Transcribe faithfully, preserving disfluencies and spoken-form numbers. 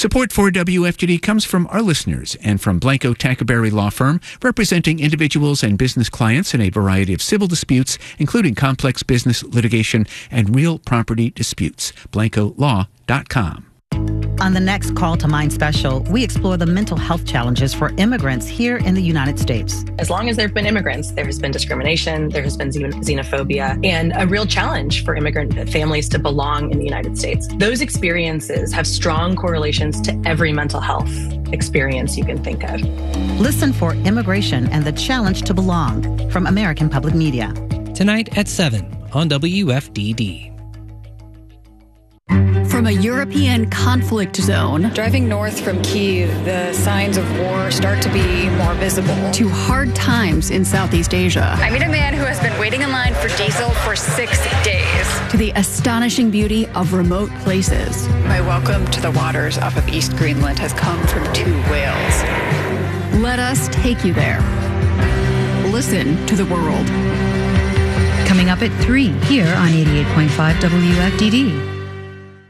Support for W F G D comes from our listeners and from Blanco Tackaberry Law Firm, representing individuals and business clients in a variety of civil disputes, including complex business litigation and real property disputes. blanco law dot com. On the next Call to Mind special, we explore the mental health challenges for immigrants here in the United States. As long as there have been immigrants, there has been discrimination, there has been xenophobia, and a real challenge for immigrant families to belong in the United States. Those experiences have strong correlations to every mental health experience you can think of. Listen for Immigration and the Challenge to Belong from American Public Media. Tonight at seven on W F D D. From a European conflict zone, driving north from Kyiv, the signs of war start to be more visible, to hard times in Southeast Asia. I meet a man who has been waiting in line for diesel for six days. To the astonishing beauty of remote places. My welcome to the waters off of East Greenland has come from two whales. Let us take you there. Listen to the world. Coming up at three here on eighty-eight point five W F D D.